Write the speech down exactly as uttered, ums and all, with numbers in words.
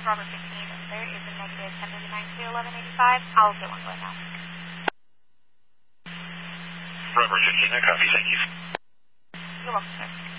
Robert fifteen. There is a negative ten thirty-nine to eleven eighty-five. I'll get one right now. Robert fifteen, I copy. Thank you. You're welcome, sir.